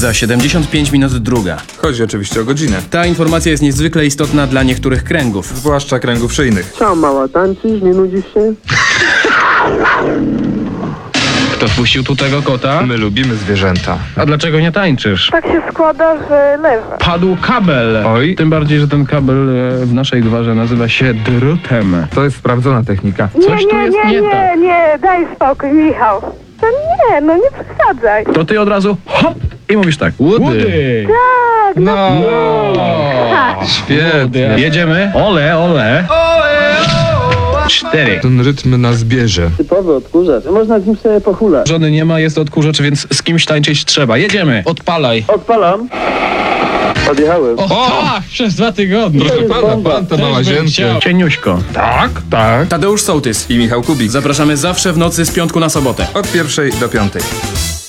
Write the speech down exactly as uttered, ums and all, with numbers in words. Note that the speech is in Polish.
Za siedemdziesiąt pięć minut druga. Chodzi oczywiście o godzinę. Ta informacja jest niezwykle istotna dla niektórych kręgów. Zwłaszcza kręgów szyjnych. Co, mała, tańczysz? Nie nudzisz się? Kto wpuścił tu tego kota? My lubimy zwierzęta. A dlaczego nie tańczysz? Tak się składa, że leżę. Padł kabel. Oj. Tym bardziej, że ten kabel e, w naszej gwarze nazywa się drutem. To jest sprawdzona technika. Coś nie, tu nie, jest nie, nie nie, tak. nie, daj spokój, Michał. To nie, no nie przesadzaj. To ty od razu hop i mówisz tak. Woody. Tak, no. No, świetnie. Jedziemy. Ole, ole. Cztery. Ten rytm nas bierze. Typowy odkurzacz. Można z nim sobie pochulać. Żony nie ma, jest odkurzacz, więc z kimś tańczyć trzeba. Jedziemy. Odpalaj. Odpalam. Odjechałem. O, tak, przez dwa tygodnie. Proszę pana, pan to ma łazienkę. Cieniuśko. Tak, tak. Tadeusz Sołtys I Michał Kubik. Zapraszamy zawsze w nocy z piątku na sobotę. Od pierwszej do piątej.